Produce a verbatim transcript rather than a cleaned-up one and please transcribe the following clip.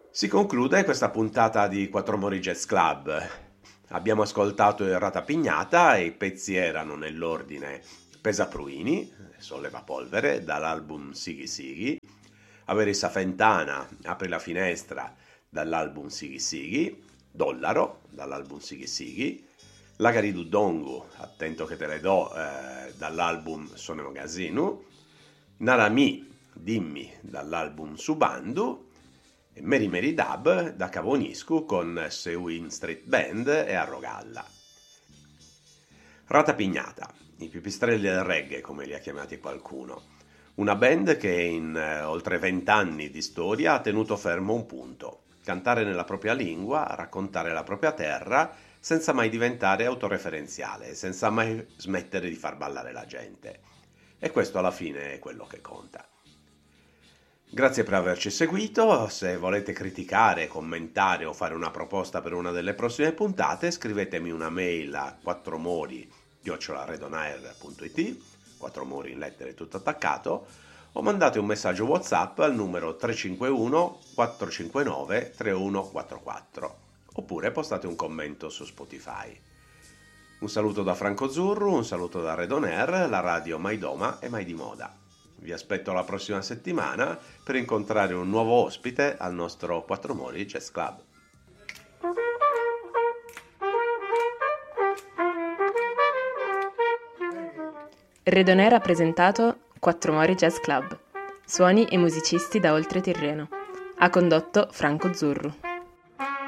Si conclude questa puntata di Quattro Mori Jazz Club. Abbiamo ascoltato il Ratapignata e i pezzi erano nell'ordine Pesa Pruini, Solleva Polvere, dall'album Sighi Sighi, Avere Safentana, Apri la finestra, dall'album Sighi Sighi, Dollaro, dall'album Sighi Sighi, Lagari du Dongu, Attento che te le do, eh, dall'album Sone Magazinu, Narami, Dimmi, dall'album Subandu, e Mary Mary Dub da Cavoniscu con Sewin Street Band e Arrogalla. Ratapignata, i pipistrelli del reggae come li ha chiamati qualcuno, una band che in eh, oltre vent'anni di storia ha tenuto fermo un punto: cantare nella propria lingua, raccontare la propria terra senza mai diventare autoreferenziale, senza mai smettere di far ballare la gente. E questo alla fine è quello che conta. Grazie per averci seguito. Se volete criticare, commentare o fare una proposta per una delle prossime puntate, scrivetemi una mail a quattromori chiocciola redonair punto it, quattro mori in lettere tutto attaccato, o mandate un messaggio WhatsApp al numero tre cinque uno quattro cinque nove tre uno quattro quattro, oppure postate un commento su Spotify. Un saluto da Franco Zurru, un saluto da Redonair, la radio mai doma e mai di moda. Vi aspetto la prossima settimana per incontrare un nuovo ospite al nostro Quattro Mori Jazz Club. Redonair ha presentato Quattro Mori Jazz Club, suoni e musicisti da oltre Tirreno. Ha condotto Franco Zurru.